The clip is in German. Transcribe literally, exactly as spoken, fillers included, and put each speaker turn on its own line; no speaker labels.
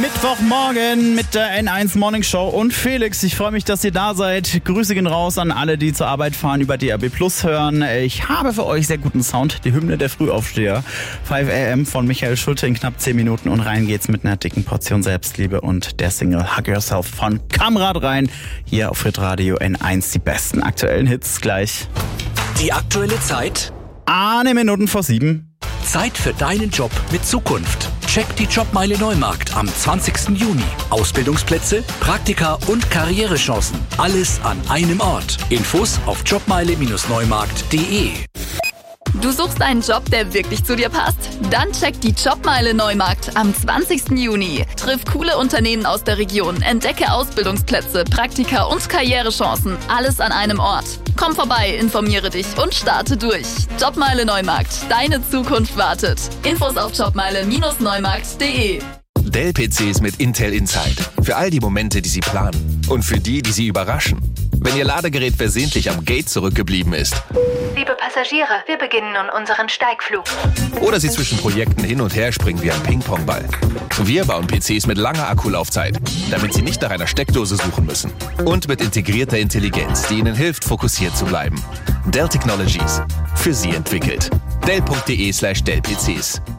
Mittwochmorgen mit der N eins Morning Show und Felix. Ich freue mich, dass ihr da seid. Grüße gehen raus an alle, die zur Arbeit fahren, über D A B Plus hören. Ich habe für euch sehr guten Sound. Die Hymne der Frühaufsteher. fünf A M von Michael Schulte in knapp zehn Minuten. Und rein geht's mit einer dicken Portion Selbstliebe und der Single Hug Yourself von Kamrad rein. Hier auf Hitradio N eins. Die besten aktuellen Hits gleich.
Die aktuelle Zeit?
Eine Minuten vor sieben.
Zeit für deinen Job mit Zukunft. Check die Jobmeile Neumarkt am zwanzigsten Juni. Ausbildungsplätze, Praktika und Karrierechancen. Alles an einem Ort. Infos auf jobmeile Neumarkt punkt de.
Du suchst einen Job, der wirklich zu dir passt? Dann check die Jobmeile Neumarkt am zwanzigsten Juni. Triff coole Unternehmen aus der Region, entdecke Ausbildungsplätze, Praktika und Karrierechancen. Alles an einem Ort. Komm vorbei, informiere dich und starte durch. Jobmeile Neumarkt. Deine Zukunft wartet. Infos auf jobmeile Neumarkt punkt de.
Dell-P Cs mit Intel Inside. Für all die Momente, die Sie planen. Und für die, die Sie überraschen. Wenn Ihr Ladegerät versehentlich am Gate zurückgeblieben ist.
Liebe Passagiere, wir beginnen nun unseren Steigflug.
Oder Sie zwischen Projekten hin und her springen wie ein Ping-Pong-Ball. Wir bauen P Cs mit langer Akkulaufzeit, damit Sie nicht nach einer Steckdose suchen müssen. Und mit integrierter Intelligenz, die Ihnen hilft, fokussiert zu bleiben. Dell Technologies. Für Sie entwickelt. Dell punkt de slash Dell P Cs.